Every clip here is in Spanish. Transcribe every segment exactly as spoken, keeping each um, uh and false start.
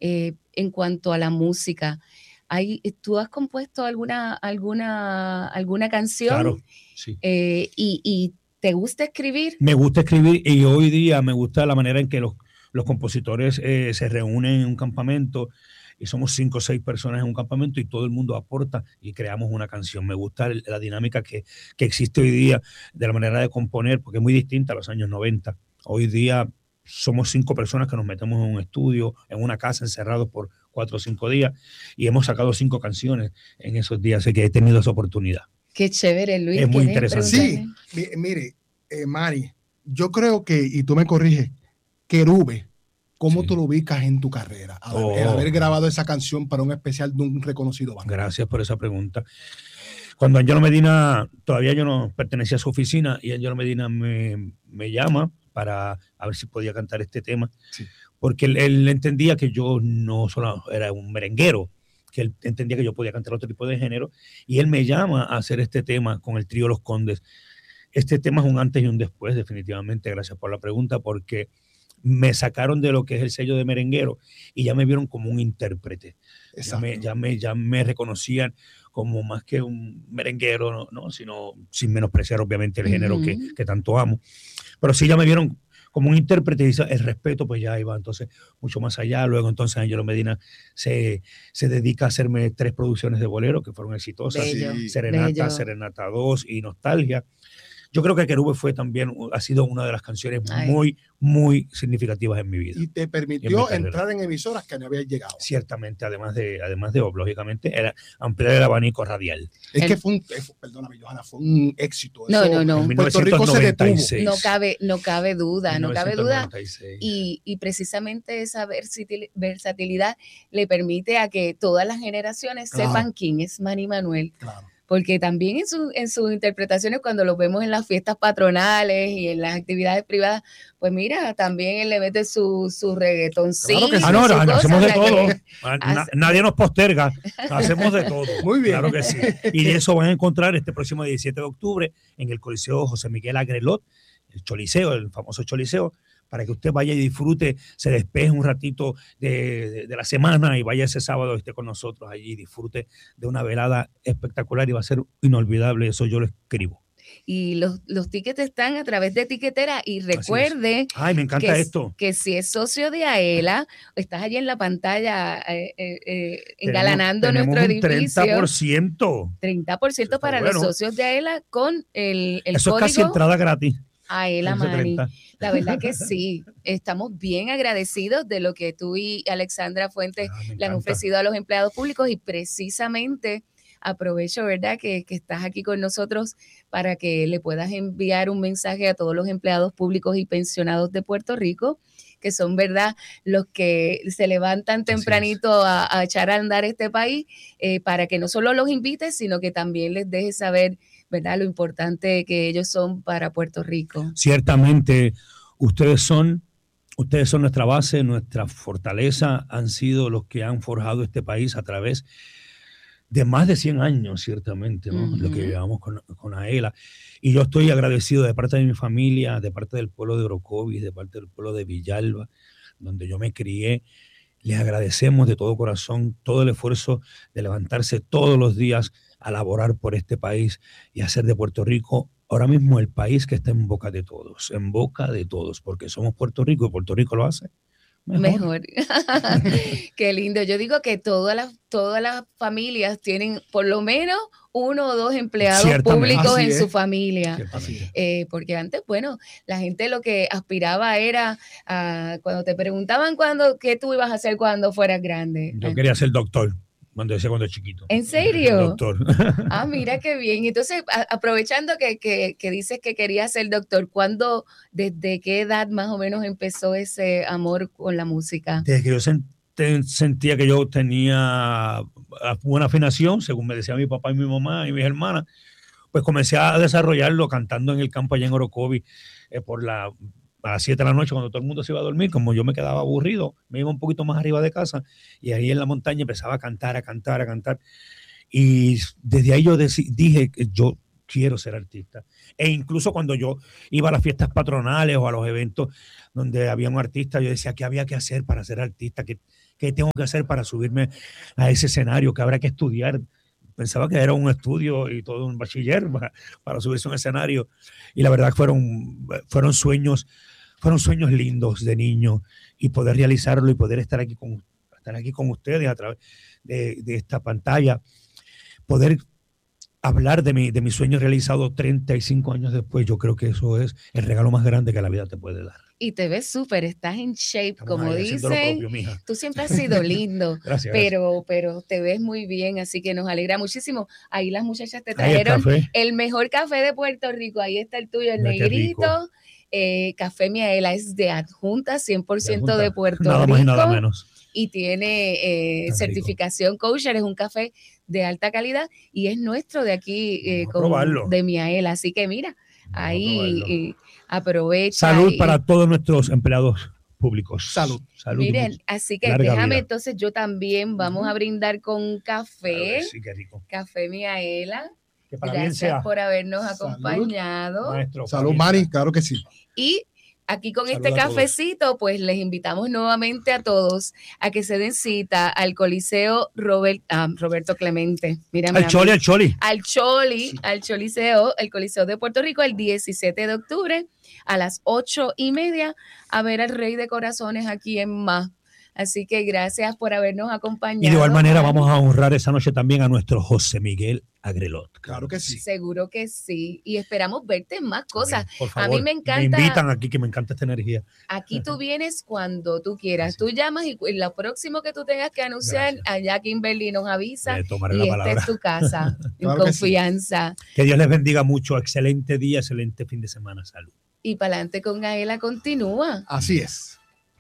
eh, en cuanto a la música. Hay, ¿tú has compuesto alguna, alguna, alguna canción? Claro, sí. Eh, y, y ¿te gusta escribir? Me gusta escribir y hoy día me gusta la manera en que los, los compositores eh, se reúnen en un campamento y somos cinco o seis personas en un campamento y todo el mundo aporta y creamos una canción. Me gusta la dinámica que, que existe hoy día de la manera de componer, porque es muy distinta a los años noventa. Hoy día somos cinco personas que nos metemos en un estudio, en una casa, encerrados por cuatro o cinco días, y hemos sacado cinco canciones en esos días, así que he tenido esa oportunidad. Qué chévere, Luis. Es muy interesante. Sí, mire, eh, Mari, yo creo que, y tú me corriges, Querube, ¿cómo sí. tú lo ubicas en tu carrera? A oh. ver, haber grabado esa canción para un especial de un reconocido banco. Gracias por esa pregunta. Cuando Angelo Medina, todavía yo no pertenecía a su oficina, y Angelo Medina me, me llama para a ver si podía cantar este tema, sí. porque él, él entendía que yo no solo era un merenguero, que él entendía que yo podía cantar otro tipo de género, y él me llama a hacer este tema con el trío Los Condes. Este tema es un antes y un después, definitivamente, gracias por la pregunta, porque me sacaron de lo que es el sello de merenguero y ya me vieron como un intérprete. Ya me, ya, me, ya me reconocían como más que un merenguero, no, no sino sin menospreciar obviamente el uh-huh. género que, que tanto amo. Pero sí ya me vieron como un intérprete y el respeto pues ya iba entonces mucho más allá. Luego entonces Angelo Medina se, se dedica a hacerme tres producciones de bolero que fueron exitosas. Bello, Serenata, bello. Serenata dos y Nostalgia. Yo creo que Querube fue también, ha sido una de las canciones Ay. muy, muy significativas en mi vida. Y te permitió en entrar en emisoras que no habías llegado. Ciertamente, además de, además de, lógicamente, era ampliar el abanico radial. Es el, que fue un, perdóname, Johanna, fue un éxito. No, Eso, no, no. En Puerto Rico se detuvo. No cabe, no cabe duda, no cabe duda. Y, y precisamente esa versatilidad le permite a que todas las generaciones claro. sepan quién es Manny Manuel. Claro. Porque también en, su, en sus interpretaciones, cuando los vemos en las fiestas patronales y en las actividades privadas, pues mira, también él le mete su, su reggaetoncito. Claro que sí. Ah, no, no, hacemos de todo. Na, nadie nos posterga, hacemos de todo. Muy bien. Claro que sí. Y de eso van a encontrar este próximo diecisiete de octubre en el Coliseo José Miguel Agrelot, el Choliseo, el famoso Choliseo, para que usted vaya y disfrute, se despeje un ratito de, de, de la semana y vaya ese sábado, esté con nosotros allí y disfrute de una velada espectacular y va a ser inolvidable, eso yo lo escribo. Y los, los tickets están a través de Tiquetera y recuerde Ay, me encanta que, esto. que si es socio de AELA, estás allí en la pantalla eh, eh, eh, engalanando tenemos, nuestro tenemos un edificio. treinta por ciento. treinta por ciento para bueno. los socios de AELA con el, el eso código. Es casi entrada gratis. AELA, Manny. La verdad que sí, estamos bien agradecidos de lo que tú y Alexandra Fuentes ah, le han ofrecido a los empleados públicos y precisamente aprovecho, ¿verdad?, que, que estás aquí con nosotros para que le puedas enviar un mensaje a todos los empleados públicos y pensionados de Puerto Rico, que son, ¿verdad?, los que se levantan tempranito a, a echar a andar este país, eh, para que no solo los invites, sino que también les dejes saber, ¿verdad?, lo importante que ellos son para Puerto Rico. Ciertamente, ustedes son, ustedes son nuestra base, nuestra fortaleza, han sido los que han forjado este país a través de más de cien años, ciertamente, ¿no? Uh-huh. Lo que llevamos con, con AELA. Y yo estoy agradecido de parte de mi familia, de parte del pueblo de Orocovis, de parte del pueblo de Villalba, donde yo me crié. Les agradecemos de todo corazón todo el esfuerzo de levantarse todos los días a laborar por este país y hacer de Puerto Rico ahora mismo el país que está en boca de todos, en boca de todos, porque somos Puerto Rico y Puerto Rico lo hace mejor. mejor. Qué lindo. Yo digo que todas las, todas las familias tienen por lo menos uno o dos empleados públicos en es. su familia. Eh, porque antes, bueno, la gente lo que aspiraba era a, cuando te preguntaban cuándo, qué tú ibas a hacer cuando fueras grande. Yo quería ser doctor. Cuando decía cuando chiquito. ¿En serio? Doctor. Ah, mira qué bien. Entonces, a, aprovechando que, que, que dices que querías ser doctor, ¿cuándo, desde qué edad más o menos empezó ese amor con la música? Desde que yo sent, sentía que yo tenía buena afinación, según me decía mi papá y mi mamá y mis hermanas, pues comencé a desarrollarlo cantando en el campo allá en Orocovis, eh, por la... a las siete de la noche, cuando todo el mundo se iba a dormir, como yo me quedaba aburrido, me iba un poquito más arriba de casa y ahí en la montaña empezaba a cantar, a cantar, a cantar. Y desde ahí yo dije que yo quiero ser artista. E incluso cuando yo iba a las fiestas patronales o a los eventos donde había un artista, yo decía, ¿qué había que hacer para ser artista? ¿Qué, ¿Qué tengo que hacer para subirme a ese escenario? ¿Qué habrá que estudiar? Pensaba que era un estudio y todo un bachiller para, para subirse a un escenario. Y la verdad que fueron, fueron sueños, fueron sueños lindos de niño, y poder realizarlo y poder estar aquí con, estar aquí con ustedes a través de, de esta pantalla, poder hablar de mi, de mi sueño realizado treinta y cinco años después. Yo creo que eso es el regalo más grande que la vida te puede dar. Y te ves súper, estás en shape, Estamos como dicen. Tú siempre has sido lindo, gracias, pero, gracias. pero te ves muy bien, así que nos alegra muchísimo. Ahí las muchachas te trajeron el, el mejor café de Puerto Rico. Ahí está el tuyo, el Mira negrito. Eh, Café Miaela es de adjunta, cien por ciento de, de Puerto nada Rico. Más y nada menos. Y tiene eh, certificación kosher, es un café de alta calidad y es nuestro de aquí, eh, con, de Miaela. Así que mira, Vamos ahí eh, aprovecha. Salud y, para todos nuestros empleados públicos. Salud. Salud. Miren, así que déjame vida. Entonces yo también vamos uh-huh. a brindar con café. Sí, qué rico. Café Miaela. Que para Gracias bien sea. por habernos Salud. acompañado. Maestro, Salud, Mari, claro que sí. Y aquí con Salud este cafecito, pues les invitamos nuevamente a todos a que se den cita al Coliseo Robert, ah, Roberto Clemente. Mírame al Choli, al Choli. Al Choli, sí. al Choliseo, el Coliseo de Puerto Rico, el diecisiete de octubre a las ocho y media, a ver al Rey de Corazones aquí en Ma. Así que gracias por habernos acompañado. Y de igual manera vamos a honrar esa noche también a nuestro José Miguel Agrelot. Claro que sí. Seguro que sí. Y esperamos verte en más cosas. Por favor, a mí me encanta. Me invitan aquí, que me encanta esta energía. Aquí tú vienes cuando tú quieras. Tú llamas y lo próximo que tú tengas que anunciar, gracias. Allá Kimberly nos avisa. Le tomaré y la esta palabra. es tu casa. Claro en confianza. Que, sí. Que Dios les bendiga mucho. Excelente día, excelente fin de semana. Salud. Y para adelante con Aela continúa. Así es.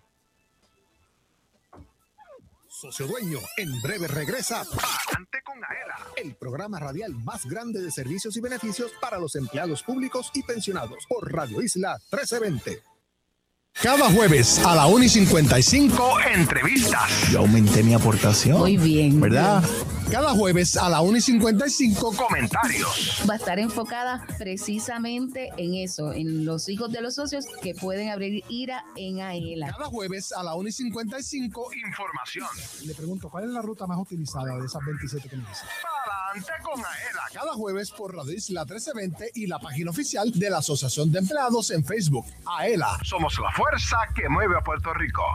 Socio Dueño, en breve regresa Pa'lante con Aela, el programa radial más grande de servicios y beneficios para los empleados públicos y pensionados por Radio Isla trece veinte. Cada jueves a la una y cincuenta y cinco, entrevistas. Yo aumenté mi aportación. Muy bien. ¿Verdad? Cada jueves a la una y cincuenta y cinco, comentarios. Va a estar enfocada precisamente en eso, en los hijos de los socios que pueden abrir IRA en Aela. Cada jueves a la una y cincuenta y cinco, información. Le pregunto, ¿cuál es la ruta más utilizada de esas veintisiete que me dicen? Pa'lante con Aela. Cada jueves por Radio Isla trece veinte y la página oficial de la Asociación de Empleados en Facebook. Aela. Somos la fuerza que mueve a Puerto Rico.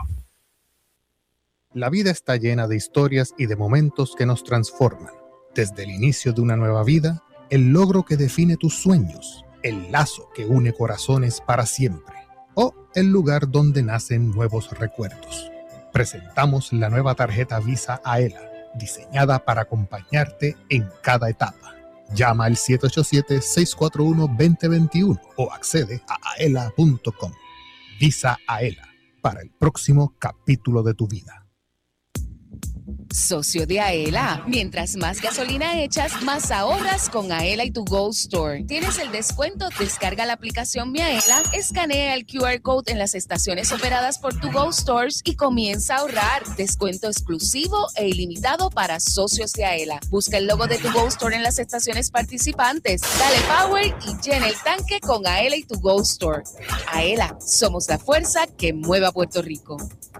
La vida está llena de historias y de momentos que nos transforman. Desde el inicio de una nueva vida, el logro que define tus sueños, el lazo que une corazones para siempre, o el lugar donde nacen nuevos recuerdos. Presentamos la nueva tarjeta Visa Aela, diseñada para acompañarte en cada etapa. Llama al siete ocho siete, seis cuatro uno, dos cero dos uno o accede a aela punto com. Visa Aela, para el próximo capítulo de tu vida. Socio de Aela. Mientras más gasolina echas, más ahorras con Aela y tu Go Store. ¿Tienes el descuento? Descarga la aplicación Mi Aela, escanea el Q R Code en las estaciones operadas por tu Go Stores y comienza a ahorrar. Descuento exclusivo e ilimitado para socios de Aela. Busca el logo de tu Go Store en las estaciones participantes. Dale power y llena el tanque con Aela y tu Go Store. Aela, somos la fuerza que mueve a Puerto Rico.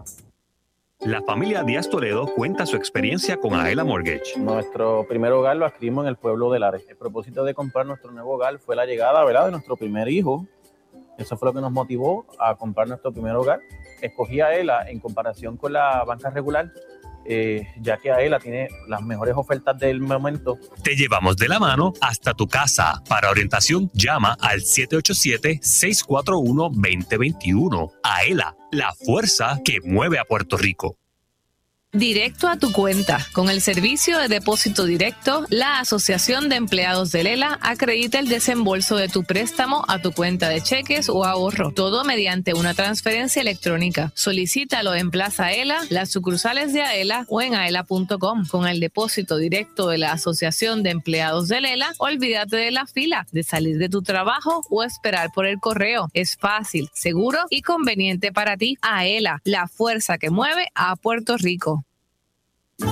La familia Díaz Toledo cuenta su experiencia con Aela Mortgage. Nuestro primer hogar lo adquirimos en el pueblo de Lares. El propósito de comprar nuestro nuevo hogar fue la llegada, ¿verdad?, de nuestro primer hijo. Eso fue lo que nos motivó a comprar nuestro primer hogar. Escogí a Aela en comparación con la banca regular, eh, ya que Aela tiene las mejores ofertas del momento. Te llevamos de la mano hasta tu casa. Para orientación, llama al siete ocho siete, seis cuatro uno, dos cero dos uno. Aela, la fuerza que mueve a Puerto Rico. Directo a tu cuenta. Con el servicio de depósito directo, la Asociación de Empleados de Lela acredita el desembolso de tu préstamo a tu cuenta de cheques o ahorro. Todo mediante una transferencia electrónica. Solicítalo en Plaza Aela, las sucursales de Aela o en aela punto com. Con el depósito directo de la Asociación de Empleados de Lela, olvídate de la fila, de salir de tu trabajo o esperar por el correo. Es fácil, seguro y conveniente para ti. Aela, la fuerza que mueve a Puerto Rico.